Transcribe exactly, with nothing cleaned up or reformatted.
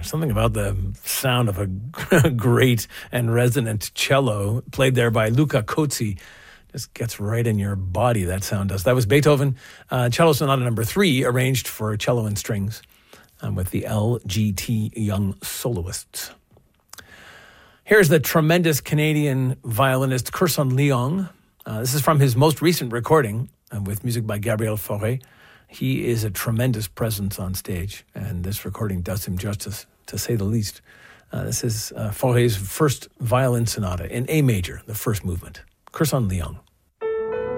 There's something about the sound of a great and resonant cello played there by Luca Cozzi. Just gets right in your body, that sound does. That was Beethoven, uh, Cello Sonata number three, arranged for cello and strings um, with the L G T Young Soloists. Here's the tremendous Canadian violinist Kursan Leong. Uh, this is from his most recent recording uh, with music by Gabriel Fauré. He is a tremendous presence on stage, and this recording does him justice, to say the least. Uh, this is uh, Fauré's first violin sonata in A major, the first movement. Kursan Leong.